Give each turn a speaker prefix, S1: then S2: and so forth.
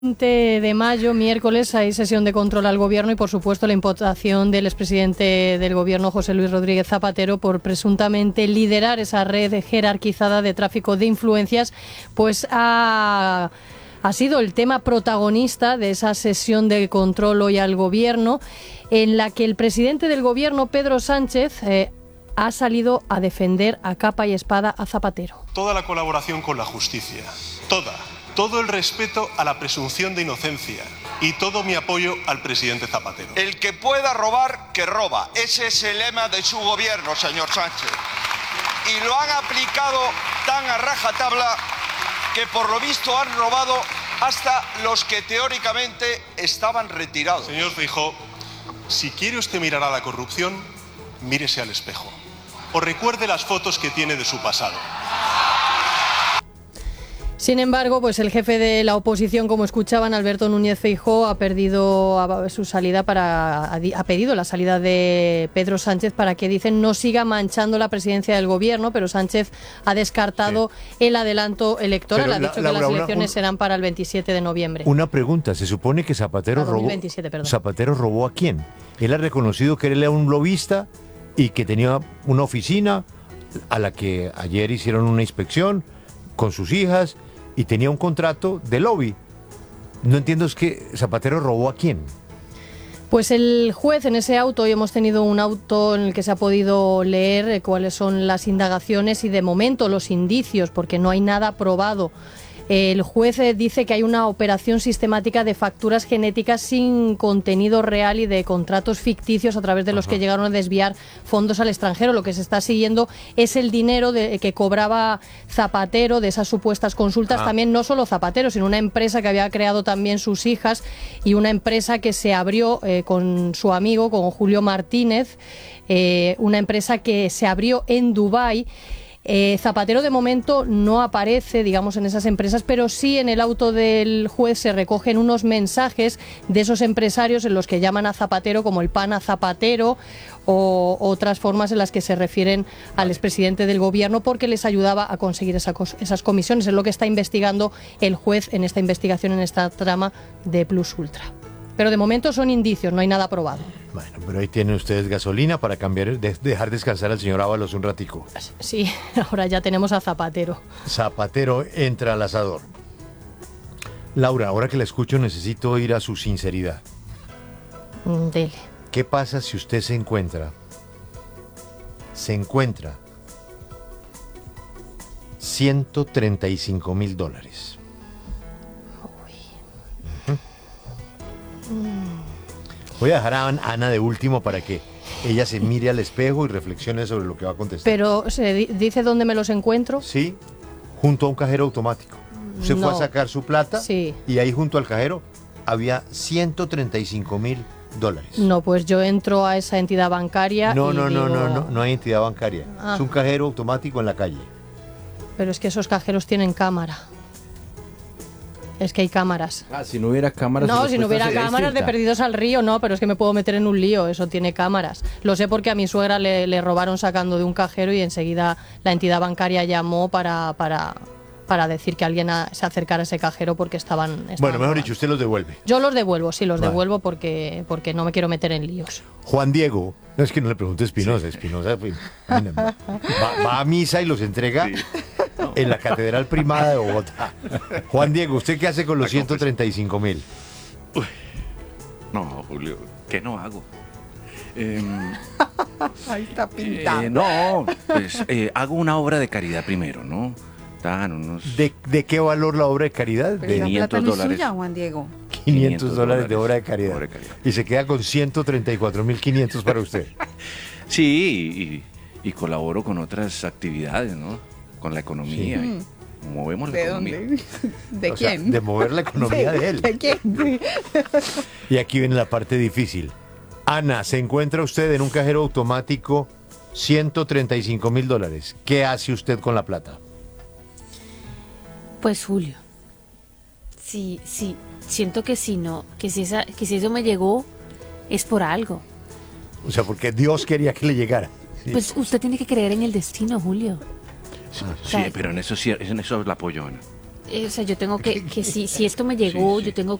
S1: De mayo, miércoles, hay sesión de control al Gobierno y, por supuesto, la imputación del expresidente del Gobierno, José Luis Rodríguez Zapatero, por presuntamente liderar esa red jerarquizada de tráfico de influencias, pues ha sido el tema protagonista de esa sesión de control hoy al Gobierno, en la que el presidente del Gobierno, Pedro Sánchez, ha salido a defender a capa y espada a Zapatero.
S2: Toda la colaboración con la justicia, todo el respeto a la presunción de inocencia y todo mi apoyo al presidente Zapatero.
S3: El que pueda robar, que roba. Ese es el lema de su gobierno, señor Sánchez. Y lo han aplicado tan a rajatabla que por lo visto han robado hasta los que teóricamente estaban retirados.
S2: Señor Feijóo, si quiere usted mirar a la corrupción, mírese al espejo. O recuerde las fotos que tiene de su pasado.
S1: Sin embargo, pues el jefe de la oposición, como escuchaban, Alberto Núñez Feijóo, ha pedido la salida de Pedro Sánchez para que, dicen, no siga manchando la presidencia del Gobierno, pero Sánchez ha descartado el adelanto electoral. Pero ha dicho que las elecciones serán para el 27 de noviembre.
S4: Una pregunta, se supone que Zapatero robó ¿a quién? Él ha reconocido que él era un lobista y que tenía una oficina a la que ayer hicieron una inspección con sus hijas y tenía un contrato de lobby. No entiendo, es que Zapatero robó ¿a quién?
S1: Pues el juez, en ese auto, hoy hemos tenido un auto en el que se ha podido leer cuáles son las indagaciones y, de momento, los indicios, porque no hay nada probado. El juez dice que hay una operación sistemática de facturas genéticas sin contenido real y de contratos ficticios a través de los que llegaron a desviar fondos al extranjero. Lo que se está siguiendo es el dinero que cobraba Zapatero de esas supuestas consultas. También no solo Zapatero, sino una empresa que había creado también sus hijas y una empresa que se abrió con su amigo, con Julio Martínez, una empresa que se abrió en Dubái. Zapatero de momento no aparece, digamos, en esas empresas, pero sí en el auto del juez se recogen unos mensajes de esos empresarios en los que llaman a Zapatero como el pana Zapatero o otras formas en las que se refieren al expresidente del Gobierno porque les ayudaba a conseguir esas comisiones. Es lo que está investigando el juez en esta investigación, en esta trama de Plus Ultra. Pero de momento son indicios, no hay nada probado.
S4: Bueno, pero ahí tienen ustedes gasolina para dejar descansar al señor Ábalos un ratico.
S1: Sí, ahora ya tenemos a Zapatero.
S4: Zapatero entra al asador. Laura, ahora que la escucho necesito ir a su sinceridad.
S1: Dele.
S4: ¿Qué pasa si usted se encuentra $135,000? Voy a dejar a Ana de último para que ella se mire al espejo y reflexione sobre lo que va a contestar.
S1: ¿Pero se dice dónde me los encuentro?
S4: Sí, junto a un cajero automático. Usted fue a sacar su plata y ahí junto al cajero había $135,000.
S1: No, pues yo entro a esa entidad bancaria.
S4: No hay entidad bancaria. Es un cajero automático en la calle.
S1: Pero es que esos cajeros tienen cámara. Es que hay cámaras.
S5: Si no hubiera cámaras...
S1: No, si no hubiera cámaras de Perdidos al Río, no, pero es que me puedo meter en un lío, eso tiene cámaras. Lo sé porque a mi suegra le robaron sacando de un cajero y enseguida la entidad bancaria llamó para decir que alguien se acercara a ese cajero porque estaban
S4: bueno, mejor dicho, usted los devuelve.
S1: Yo los devuelvo, sí, los devuelvo porque no me quiero meter en líos.
S4: Juan Diego, no es que no le pregunte a Espinosa, Espinosa va a misa y los entrega en la Catedral Primada de Bogotá. Juan Diego, ¿usted qué hace con los 135,000?
S6: No, Julio, ¿qué no hago?
S7: Ahí está pintado.
S6: No, pues hago una obra de caridad primero, ¿no?
S4: ¿De qué valor la obra de caridad?
S7: Pero
S4: de
S7: $500. No es suya, Juan Diego.
S4: $500 de obra de caridad. Y se queda con 134.500 para usted.
S6: Sí, y colaboro con otras actividades, ¿no? Con la economía.
S7: Sí.
S6: Movemos la economía.
S7: ¿Dónde? ¿De quién?
S4: De mover la economía de él.
S7: ¿De quién?
S4: Y aquí viene la parte difícil. Ana, se encuentra usted en un cajero automático $135,000. ¿Qué hace usted con la plata?
S8: Pues Julio, sí, siento que si eso me llegó es por algo.
S4: O sea, porque Dios quería que le llegara.
S8: Sí. Pues usted tiene que creer en el destino, Julio.
S6: Sí, pero en eso la apoyo, Ana.
S8: o sea, yo tengo que si esto me llegó, yo tengo